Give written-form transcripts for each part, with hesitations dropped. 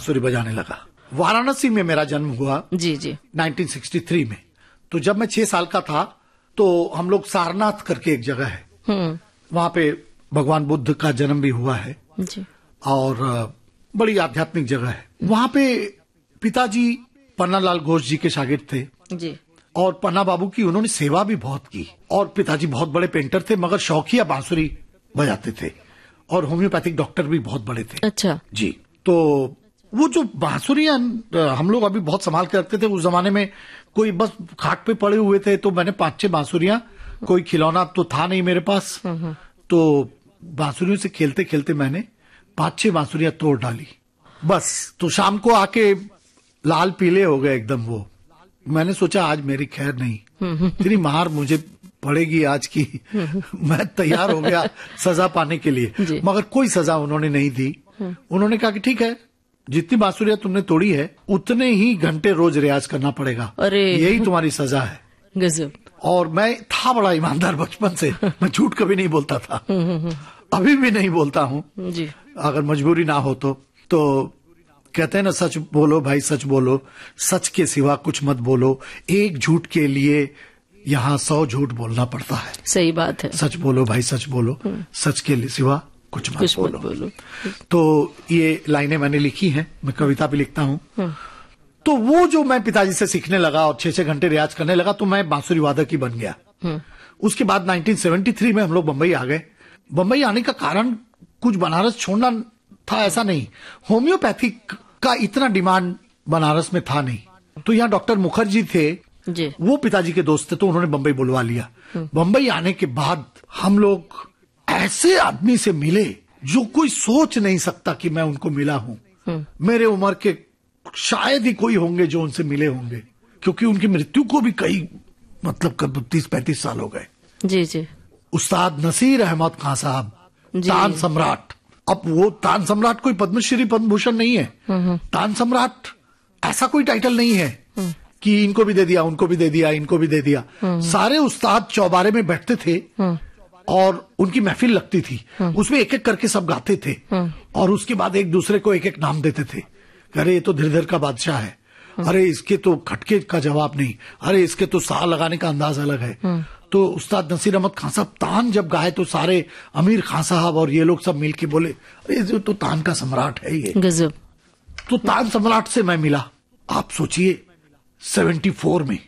बांसुरी बजाने लगा। वाराणसी में मेरा जन्म हुआ जी जी 1963 में। तो जब मैं 6 साल का था तो हम लोग सारनाथ करके एक जगह है, वहां पे भगवान बुद्ध का जन्म भी हुआ है जी। और बड़ी आध्यात्मिक जगह है। वहां पे पिताजी पन्नालाल घोष जी के शागिर्द थे जी। और पन्ना बाबू की उन्होंने सेवा भी बहुत की। और पिताजी बहुत बड़े पेंटर थे मगर शौकिया बांसुरी बजाते थे और होम्योपैथिक डॉक्टर भी बहुत बड़े थे। अच्छा जी। तो वो जो बांसुरियां हम लोग अभी बहुत संभाल के रखते थे, उस जमाने में कोई बस खाट पे पड़े हुए थे तो मैंने 5-6 बांसुरियां, कोई खिलौना तो था नहीं मेरे पास, तो बांसुरियों से खेलते खेलते मैंने 5-6 बांसुरियां तोड़ डाली बस। तो शाम को आके लाल पीले हो गए एकदम वो। मैंने सोचा आज मेरी खैर नहीं, तेरी मार मुझे पड़ेगी आज की। मैं तैयार हो गया सजा पाने के लिए, मगर कोई सजा उन्होंने नहीं दी। उन्होंने कहा कि ठीक है, जितनी बांसुरियां तुमने तोड़ी है उतने ही घंटे रोज रियाज करना पड़ेगा, यही तुम्हारी सजा है। गजब। और मैं था बड़ा ईमानदार बचपन से, मैं झूठ कभी नहीं बोलता था, अभी भी नहीं बोलता हूँ जी। अगर मजबूरी ना हो तो कहते हैं ना, सच बोलो भाई सच बोलो, सच के सिवा कुछ मत बोलो, एक झूठ के लिए यहाँ 100 झूठ बोलना पड़ता है। सही बात है। सच बोलो भाई सच बोलो, सच के सिवा कुछ मत बोलो। तो ये लाइनें मैंने लिखी हैं, मैं कविता भी लिखता हूँ। तो वो जो मैं पिताजी से सीखने लगा और 6-6 घंटे रियाज करने लगा तो मैं बांसुरी वादक ही बन गया। उसके बाद 1973 में हम लोग बंबई आ गए। बंबई आने का कारण कुछ बनारस छोड़ना था ऐसा नहीं, होम्योपैथिक का इतना डिमांड बनारस में था नहीं। तो यहाँ डॉक्टर मुखर्जी थे जी। वो पिताजी के दोस्त थे, तो उन्होंने बंबई बुलवा लिया। बंबई आने के बाद हम लोग ऐसे आदमी से मिले जो कोई सोच नहीं सकता कि मैं उनको मिला हूं। मेरे उम्र के शायद ही कोई होंगे जो उनसे मिले होंगे, क्योंकि उनकी मृत्यु को भी कई 30-35 साल हो गए। जी जी। उस्ताद नसीर अहमद खान साहब, तान सम्राट। अब वो तान सम्राट कोई पद्मश्री पद्म भूषण नहीं है, तान सम्राट ऐसा कोई टाइटल नहीं है कि इनको भी दे दिया उनको भी दे दिया इनको भी दे दिया। सारे उस्ताद चौबारे में बैठते थे और उनकी महफिल लगती थी, उसमें एक एक करके सब गाते थे और उसके बाद एक दूसरे को एक एक नाम देते थे। अरे ये तो धीर का बादशाह है, अरे इसके तो खटके का जवाब नहीं, अरे इसके तो सा लगाने का अंदाज अलग है। तो उस्ताद नसीर अहमद खान साहब तान जब गाए तो सारे अमीर खान साहब और ये लोग सब मिलके बोले अरे जो तो तान का सम्राट है ये। गजब। तो तान सम्राट से मैं मिला, आप सोचिए 74 में,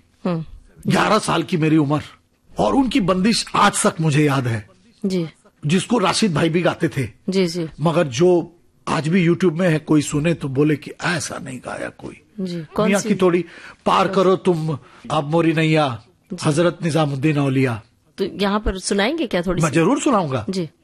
11 साल की मेरी उम्र, और उनकी बंदिश आज तक मुझे याद है जी, जिसको राशिद भाई भी गाते थे जी जी। मगर जो आज भी यूट्यूब में है, कोई सुने तो बोले कि ऐसा नहीं गाया कोई। मियां की थोड़ी पार करो तुम अब मोरी नैया, हजरत निजामुद्दीन औलिया। तो यहाँ पर सुनाएंगे क्या थोड़ी? मैं जरूर सुनाऊंगा जी।